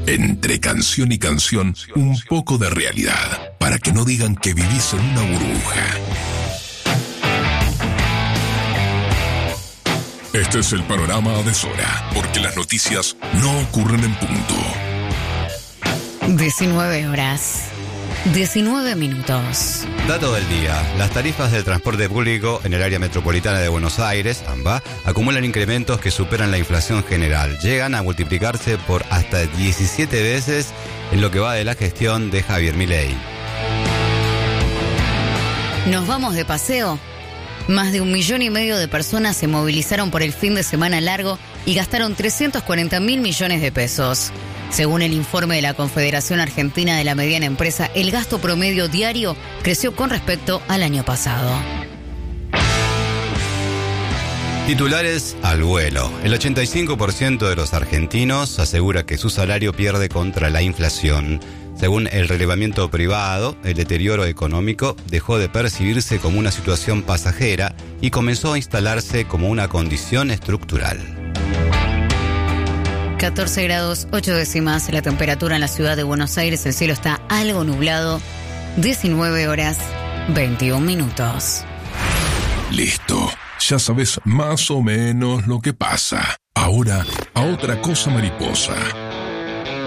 Entre canción y canción, un poco de realidad, para que no digan que vivís en una burbuja. Este es el panorama a deshora, porque las noticias no ocurren en punto. 19 horas, 19 minutos. Dato del día. Las tarifas del transporte público en el área metropolitana de Buenos Aires, AMBA, acumulan incrementos que superan la inflación general. Llegan a multiplicarse por hasta 17 veces en lo que va de la gestión de Javier Milei. ¿Nos vamos de paseo? Más de 1,5 millones de personas se movilizaron por el fin de semana largo y gastaron 340.000 millones de pesos. Según el informe de la Confederación Argentina de la Mediana Empresa, el gasto promedio diario creció con respecto al año pasado. Titulares al vuelo. El 85% de los argentinos asegura que su salario pierde contra la inflación. Según el relevamiento privado, el deterioro económico dejó de percibirse como una situación pasajera y comenzó a instalarse como una condición estructural. 14 grados 8 décimas la temperatura en la ciudad de Buenos Aires. El cielo está algo nublado. 19 horas 21 minutos. Listo. Ya sabes más o menos lo que pasa. Ahora, a otra cosa mariposa.